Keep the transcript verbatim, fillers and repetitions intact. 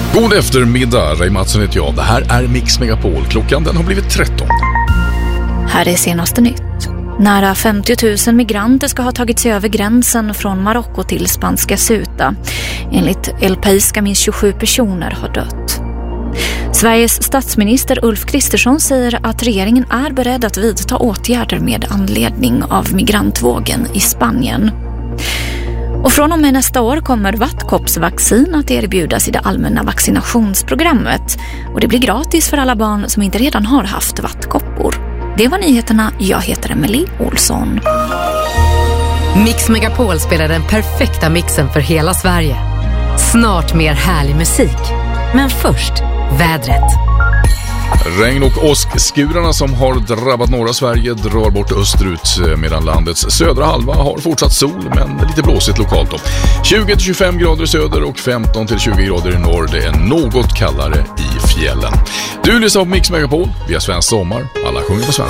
God eftermiddag, Ray Mattsson heter jag. Det här är Mix Megapol. Klockan den har blivit tretton. Här är senaste nytt. Nära femtio tusen migranter ska ha tagit sig över gränsen från Marocko till spanska Ceuta. Enligt El País ska minst tjugosju personer ha dött. Sveriges statsminister Ulf Kristersson säger att regeringen är beredd att vidta åtgärder med anledning av migrantvågen i Spanien. Och från och med nästa år kommer vattkoppsvaccin att erbjudas i det allmänna vaccinationsprogrammet. Och det blir gratis för alla barn som inte redan har haft vattkoppor. Det var nyheterna. Jag heter Emily Olsson. Mix Megapol spelar den perfekta mixen för hela Sverige. Snart mer härlig musik. Men först, vädret. Regn- och åskskurarna som har drabbat norra Sverige drar bort österut, medan landets södra halva har fortsatt sol men lite blåsigt lokalt då. tjugo till tjugofem grader i söder och femton till tjugo grader i norr. Det är något kallare i fjällen. Du lyssnar på Mix Megapol via Svensk Sommar. Alla sjunger på svenska.